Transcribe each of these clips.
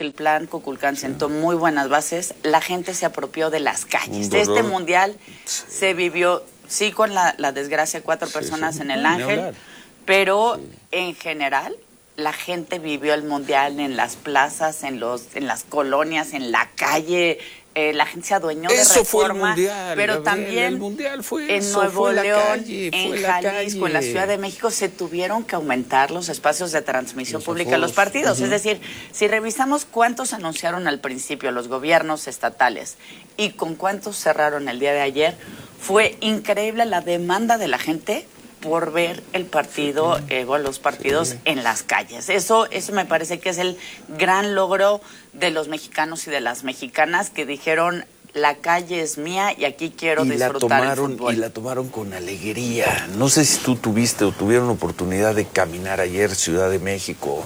el plan Kukulcán sentó muy buenas bases, la gente se apropió de las calles. Este mundial se vivió, sí, con la desgracia, 4 personas en el Ángel, pero en general la gente vivió el mundial en las plazas, en las colonias, en la calle. La gente se adueñó de Reforma, fue el mundial, pero Gabriel, también el mundial fue en eso, Nuevo fue León, calle, en Jalisco, en la Ciudad de México, se tuvieron que aumentar los espacios de transmisión pública de los partidos. Es decir, si revisamos cuántos anunciaron al principio los gobiernos estatales y con cuántos cerraron el día de ayer, fue increíble la demanda de la gente por ver el partido, los partidos en las calles. Eso me parece que es el gran logro de los mexicanos y de las mexicanas, que dijeron: la calle es mía y aquí quiero disfrutar el fútbol. Y la tomaron con alegría. No sé si tú tuviste o tuvieron oportunidad de caminar ayer Ciudad de México,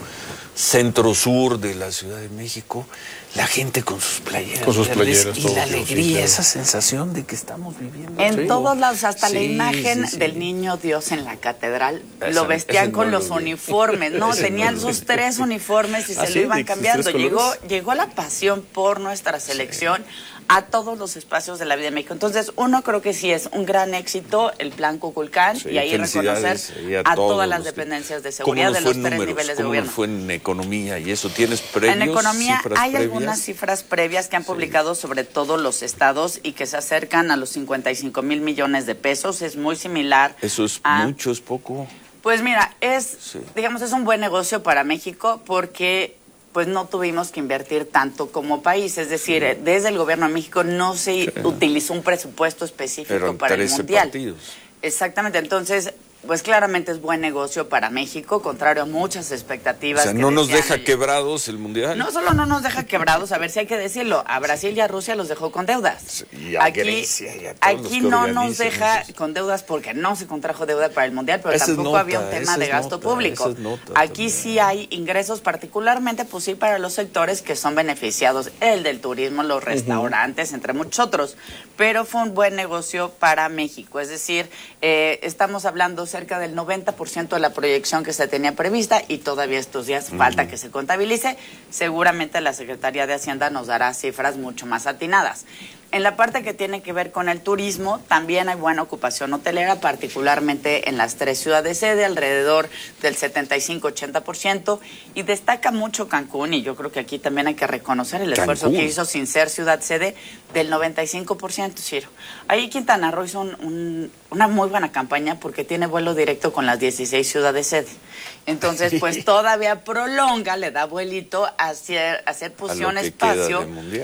centro-sur de la Ciudad de México, la gente con sus playeras. Con sus playeras. Y la alegría, esa sensación de que estamos viviendo. En todos lados, hasta la imagen del niño Dios en la catedral, lo vestían con los uniformes, ¿no? Tenían esos 3 uniformes y se lo iban cambiando. Llegó la pasión por nuestra selección a todos los espacios de la vida de México. Entonces, uno, creo que sí es un gran éxito el plan Kukulcán, y ahí reconocer a todas las dependencias de seguridad de los 3 niveles de gobierno. ¿Cómo fue en economía y eso? ¿Tienes previos? En economía hay previas? algunas cifras previas que han publicado sobre todo los estados y que se acercan a los 55 mil millones de pesos. Es muy similar. ¿Eso es mucho, es poco? Pues mira, digamos, es un buen negocio para México porque pues no tuvimos que invertir tanto como país. Es decir, desde el gobierno de México no se utilizó un presupuesto específico para el mundial. Partidos. Exactamente, entonces, pues claramente es buen negocio para México, contrario a muchas expectativas. O sea, ¿no nos deja quebrados el mundial? No solo no nos deja quebrados, a ver si hay que decirlo, a Brasil y a Rusia los dejó con deudas. Y a Grecia y a todos los aquí que no nos organizan deja eso. con deudas porque no se contrajo deuda para el mundial, pero Esa tampoco había un tema de gasto público. Aquí sí hay ingresos, particularmente pues sí para los sectores que son beneficiados, el del turismo, los restaurantes, entre muchos otros. Pero fue un buen negocio para México, es decir, estamos hablando cerca del 90% de la proyección que se tenía prevista y todavía estos días falta que se contabilice. Seguramente la Secretaría de Hacienda nos dará cifras mucho más atinadas. En la parte que tiene que ver con el turismo, también hay buena ocupación hotelera, particularmente en las 3 ciudades sede, alrededor del 75-80%, y destaca mucho Cancún, y yo creo que aquí también hay que reconocer el esfuerzo que hizo sin ser ciudad sede, del 95%, Ciro. Ahí Quintana Roo hizo una muy buena campaña porque tiene vuelo directo con las 16 ciudades sede. Entonces, pues todavía prolonga, le da vuelito a hacer pues un espacio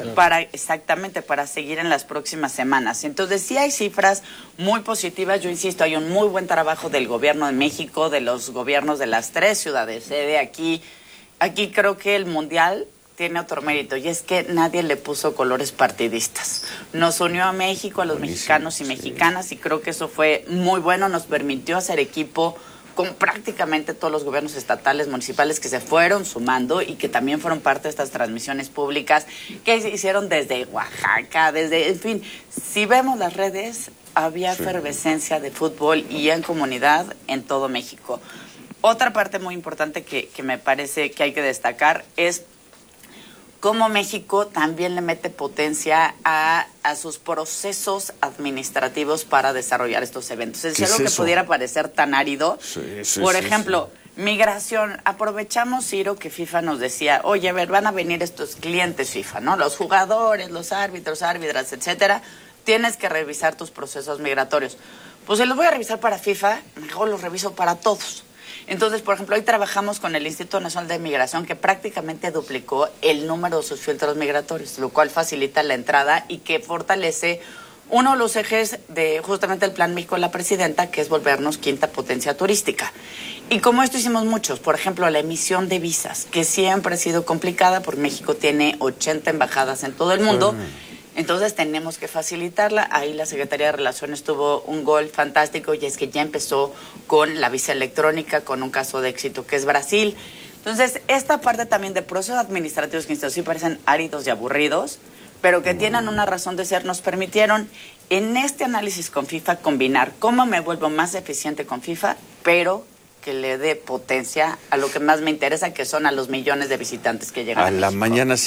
para seguir en las próximas semanas. Entonces, sí hay cifras muy positivas. Yo insisto, hay un muy buen trabajo del gobierno de México, de los gobiernos de las 3 ciudades sede. Aquí creo que el mundial tiene otro mérito, y es que nadie le puso colores partidistas. Nos unió a México, a los mexicanos y mexicanas, y creo que eso fue muy bueno. Nos permitió hacer equipo con prácticamente todos los gobiernos estatales, municipales que se fueron sumando y que también fueron parte de estas transmisiones públicas que se hicieron desde Oaxaca, en fin, si vemos las redes, había efervescencia de fútbol y en comunidad en todo México. Otra parte muy importante que me parece que hay que destacar es cómo México también le mete potencia a sus procesos administrativos para desarrollar estos eventos. Es algo que pudiera parecer tan árido. Por ejemplo, migración. Aprovechamos, Ciro, que FIFA nos decía, oye, a ver, van a venir estos clientes FIFA, ¿no? Los jugadores, los árbitros, árbitras, etcétera. Tienes que revisar tus procesos migratorios. Pues si los voy a revisar para FIFA, mejor los reviso para todos. Entonces, por ejemplo, hoy trabajamos con el Instituto Nacional de Migración, que prácticamente duplicó el número de sus filtros migratorios, lo cual facilita la entrada y que fortalece uno de los ejes de justamente el Plan México de la Presidenta, que es volvernos quinta potencia turística. Y como esto hicimos muchos, por ejemplo, la emisión de visas, que siempre ha sido complicada, porque México tiene 80 embajadas en todo el mundo. Entonces tenemos que facilitarla. Ahí la Secretaría de Relaciones tuvo un gol fantástico, y es que ya empezó con la visa electrónica, con un caso de éxito que es Brasil. Entonces, esta parte también de procesos administrativos que sí parecen áridos y aburridos, pero que tienen una razón de ser, nos permitieron en este análisis con FIFA combinar cómo me vuelvo más eficiente con FIFA, pero que le dé potencia a lo que más me interesa, que son a los millones de visitantes que llegan a México. Mañana